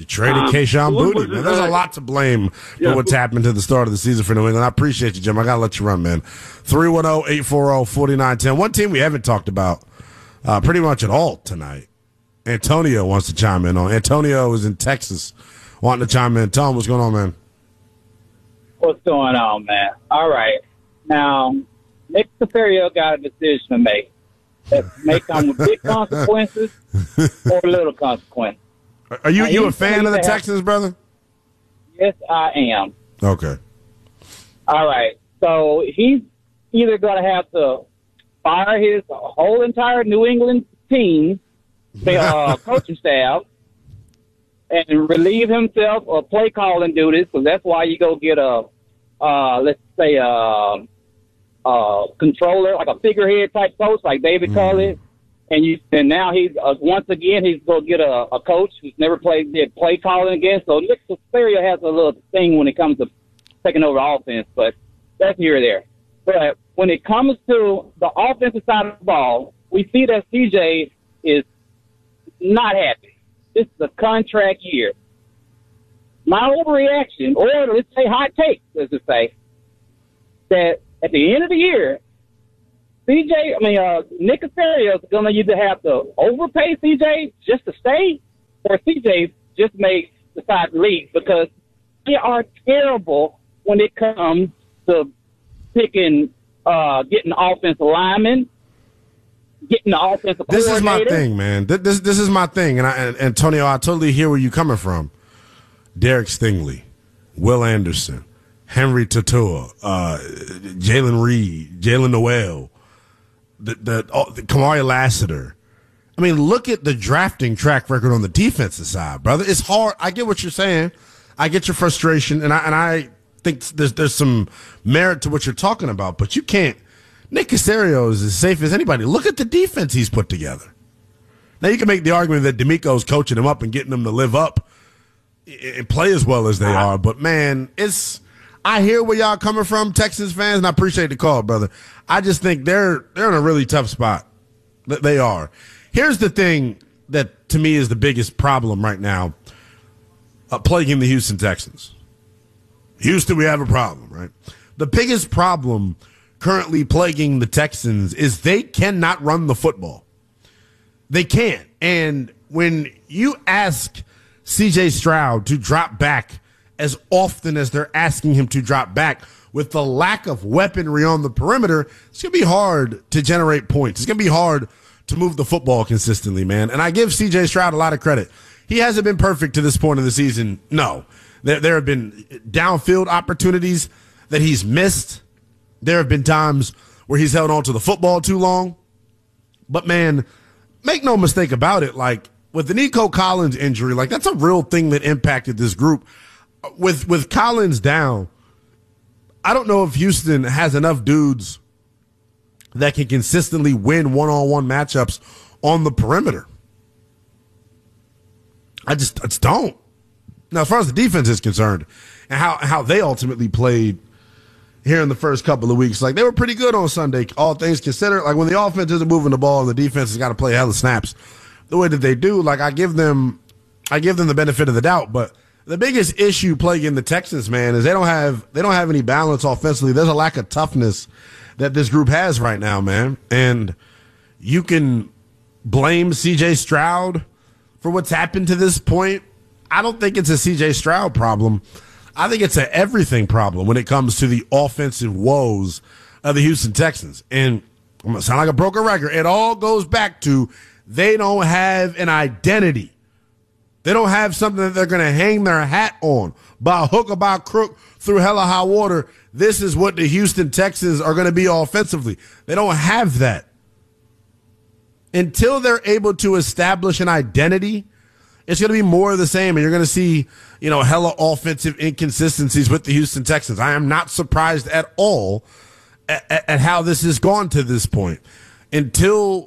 You traded Kayshon Boutte, man. There's a lot to blame for what's happened to the start of the season for New England. I appreciate you, Jim. I got to let you run, man. 310-840-4910. One team we haven't talked about pretty much at all tonight. Antonio wants to chime in on. Antonio is in Texas wanting to chime in. Tom, what's going on, man? What's going on, man? All right. Now, Nick Caserio got a decision to make. That may come with big consequences or little consequences. Are you a fan of the Texans, brother? Yes, I am. Okay. All right. So he's either going to have to fire his whole entire New England team, the coaching staff, and relieve himself of play calling duties, because that's why you go get a, let's say, controller, like a figurehead type coach, like David Culley. And now he's once again he's going to get a coach who's never did play calling again. So Nick Caserio has a little thing when it comes to taking over offense, but that's here or there. But when it comes to the offensive side of the ball, we see that CJ is not happy. This is a contract year. My overreaction, or let's say hot take, let's just say, that at the end of the year, Nick Caserio is going to either have to overpay CJ just to stay, or CJ just may decide to leave, because they are terrible when it comes to picking, getting offensive linemen, getting the offensive coordinator. This is my thing, man. This is my thing, and Antonio, I totally hear where you're coming from. Derek Stingley, Will Anderson, Henry Tatua, Jalen Reed, Jalen Noel, the Kamari Lassiter. I mean, look at the drafting track record on the defensive side, brother. It's hard. I get what you're saying. I get your frustration, and I think there's some merit to what you're talking about, but you can't. Nick Caserio is as safe as anybody. Look at the defense he's put together. Now, you can make the argument that DeMeco's coaching him up and getting them to live up and play as well as they are, but, man, I hear where y'all coming from, Texans fans, and I appreciate the call, brother. I just think they're in a really tough spot. They are. Here's the thing that, to me, is the biggest problem right now plaguing the Houston Texans. Houston, we have a problem, right? The biggest problem currently plaguing the Texans is they cannot run the football. They can't. And when you ask C.J. Stroud to drop back as often as they're asking him to drop back, with the lack of weaponry on the perimeter, it's going to be hard to generate points. It's going to be hard to move the football consistently, man. And I give C.J. Stroud a lot of credit. He hasn't been perfect to this point of the season. No. There have been downfield opportunities that he's missed. There have been times where he's held on to the football too long. But, man, make no mistake about it. Like, with the Nico Collins injury, like, that's a real thing that impacted this group. With Collins down, I don't know if Houston has enough dudes that can consistently win one-on-one matchups on the perimeter. I just don't. Now, as far as the defense is concerned and how they ultimately played here in the first couple of weeks, like, they were pretty good on Sunday, all things considered. Like, when the offense isn't moving the ball and the defense has got to play hella snaps the way that they do, like, I give them the benefit of the doubt. But the biggest issue plaguing the Texans, man, is they don't have any balance offensively. There's a lack of toughness that this group has right now, man. And you can blame C.J. Stroud for what's happened to this point. I don't think it's a C.J. Stroud problem. I think it's an everything problem when it comes to the offensive woes of the Houston Texans. And I'm going to sound like a broken record. It all goes back to they don't have an identity. They don't have something that they're going to hang their hat on by hook or by crook through hella high water. This is what the Houston Texans are going to be offensively. They don't have that. Until they're able to establish an identity, it's going to be more of the same, and you're going to see, hella offensive inconsistencies with the Houston Texans. I am not surprised at all at how this has gone to this point. And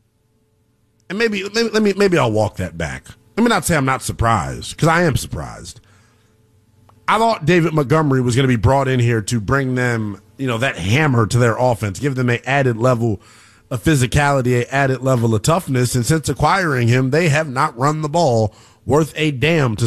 maybe I'll walk that back. Let me not say I'm not surprised, because I am surprised. I thought David Montgomery was going to be brought in here to bring them, that hammer to their offense, give them an added level of physicality, an added level of toughness. And since acquiring him, they have not run the ball worth a damn to